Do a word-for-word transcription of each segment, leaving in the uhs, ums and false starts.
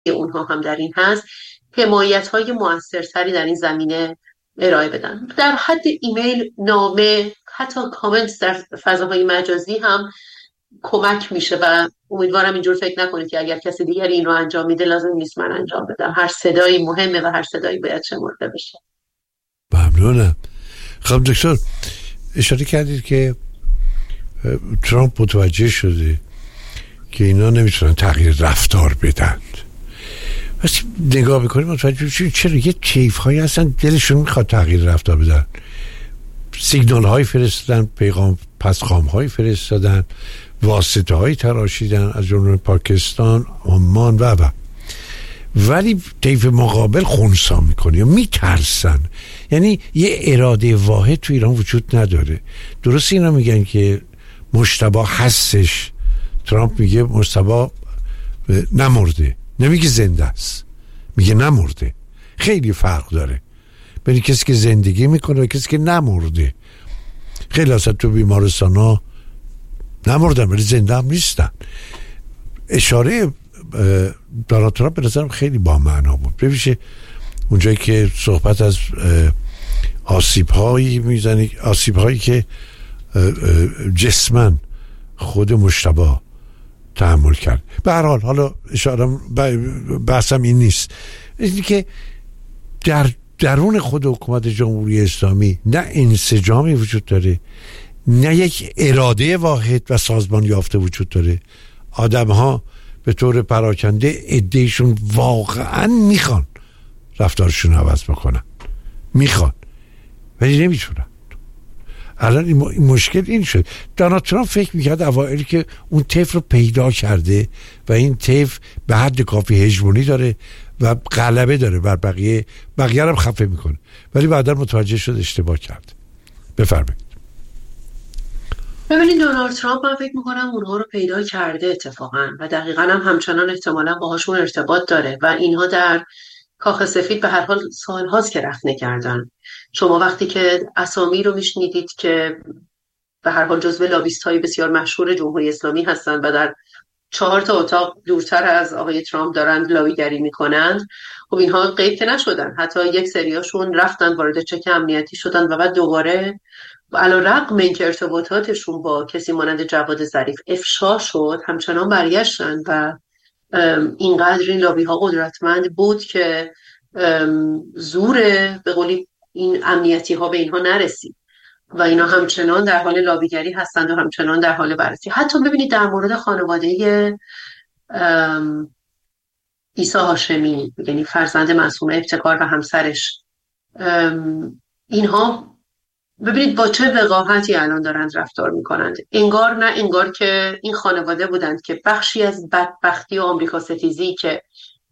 اونها هم در این هست حمایت‌های موثرتری در این زمینه ارائه بدن. در حد ایمیل، نامه، حتی کامنت در فضاهای مجازی هم کمک میشه و امیدوارم اینجور فکر نکنید که اگر کسی دیگری این رو انجام میده لازم نیست من انجام بدم. هر صدایی مهمه و هر صدایی باید شمرده بشه. ممنونم. خب دکتر اشاره کردید که ترامپ متوجه شده که اینا نمیتونن تغییر رفتار بدن. وقتی نگاه بکنیم متوجه میشیم چرا یه کیف هایی هستن دلشون میخواد تغییر رفتار بدن، سیگنال های فرستادن، پیغام پسخام های فرستادن، واسطه های تراشیدن از جمله پاکستان، عمان و و ولی طیف مقابل خونسا میکنه یا میترسن. یعنی یه اراده واحد تو ایران وجود نداره. درست اینا میگن که مجتبی هستش، ترامپ میگه مجتبی نمرده، نمیگه زنده است، میگه نمرده. خیلی فرق داره بین کسی که زندگی میکنه و کسی که نمرده. خیلی اصلا تو بیمارستان ها نمردن ولی زنده هم نیستن. اشاره دونالد ترامپ به نظرم خیلی با معنا بود. ببینید اونجایی که صحبت از آسیب هایی میزنی، آسیب هایی که جسمن خود مجتبی تحمل کرد. به هر حال حالا اشاره بحثم این نیست، اینی که در درون خود حکومت جمهوری اسلامی نه انسجامی وجود داره، نه یک اراده واحد و سازمان یافته وجود داره. آدم ها به طور پراکنده عده‌شون واقعا میخوان رفتارشون عوض بکنن، میخوان ولی نمیتونن. الان این مشکل این شد. دونالد ترامپ فکر میکرد اوائل که اون طیف رو پیدا کرده و این طیف به حد کافی هژمونی داره و غلبه داره بر بقیه، بقیه هم خفه میکنه، ولی بعدا متوجه شد اشتباه کرد. بفرمایید. ببینید دونالد ترامپ من فکر میکنم اونها رو پیدا کرده اتفاقا و دقیقا هم همچنان احتمالا باهاشون ارتباط داره و اینها در کاخ سفید به هر حال سالهاست که رفت نکردن. شما وقتی که اسامی رو میشنیدید که به هر حال جزو لابیست های بسیار مشهور جمهوری اسلامی هستند و در چهار تا اتاق دورتر از آقای ترامپ دارند لابیگری میکنند، خب اینها غیب که نشدن. حتی یک سریاشون رفتن وارد چک امنیتی شدن و بعد دوباره علیرغم اینکه ارتباطاتشون با کسی مانند جواد ظریف افشا شد همچنان برگشتن و اینقدر این لابی ها قدرتمند بود که زور به قولی این امنیتی ها به اینها نرسید و اینا همچنان در حال لابیگری هستند و همچنان در حال بررسی. حتی ببینید در مورد خانواده عیسی هاشمی، یعنی فرزند معصومه ابتکار و همسرش، اینها ببینید با چه وقاحتی الان دارند رفتار میکنند. انگار نه انگار که این خانواده بودند که بخشی از بدبختی و آمریکا ستیزی که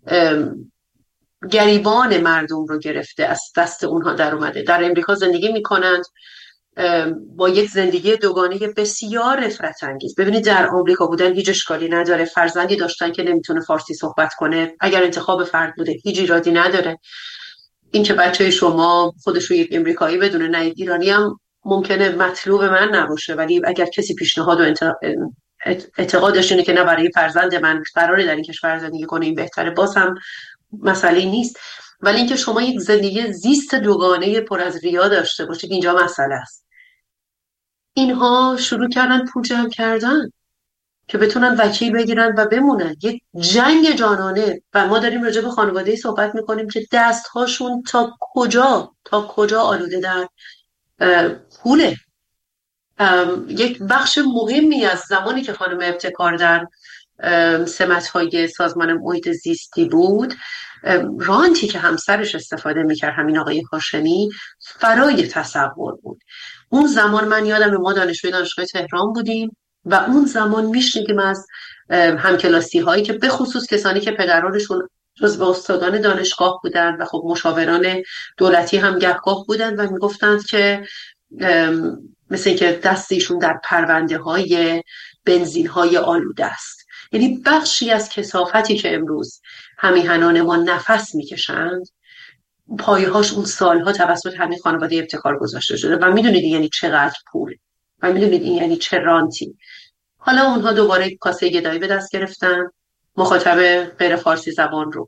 گریبان مردم رو گرفته از دست اونها در اومده. در امریکا زندگی میکنند با یک زندگی دوگانه بسیار نفرت انگیز. ببینید در آمریکا بودن هیچ اشکالی نداره، فرزندی داشتن که نمیتونه فارسی صحبت کنه، اگر انتخاب فرد بوده هیچ ایرادی نداره. این که بچه شما خودش رو یک امریکایی بدونه نه ایرانی هم ممکنه مطلوب من نباشه، ولی اگر کسی پیشنهاد و اعتقادش اینه که نه برای فرزند من قراره در این کشور زندگی کنه این بهتره، باز هم مسئله نیست. ولی اینکه شما یک زندگی زیست دوگانه پر از ریا داشته باشید اینجا مسئله است. اینها شروع کردن پول جمع کردن که بتونن وکیل بگیرن و بمونن. یک جنگ جانانه و ما داریم راجع به خانواده‌ای صحبت میکنیم که دستهاشون تا کجا تا کجا آلوده در پوله. یک بخش مهمی از زمانی که خانم ابتکار در سمت‌های سازمان محیط زیستی بود، رانتی که همسرش استفاده میکرد همین آقای هاشمی فرای تصور بود. اون زمان من یادم ما دانشجوی دانشگاه تهران بودیم و اون زمان میشنیدیم از همکلاسی هایی که به خصوص کسانی که پدرانشون جزو استادان دانشگاه بودن و خب مشاوران دولتی هم گهگاه بودن و میگفتند که مثل که دستشون در پرونده های بنزین های آلوده است. یعنی بخشی از کثافتی که امروز همیهنان ما نفس میکشند پایه هاش اون سالها توسط همین خانواده ابتکار گذاشته شده و میدونید یعنی چقدر پول و میدونید این یعنی چه رانتی. حالا اونها دوباره کاسه گدایی به دست گرفتن، مخاطب غیر فارسی زبان رو.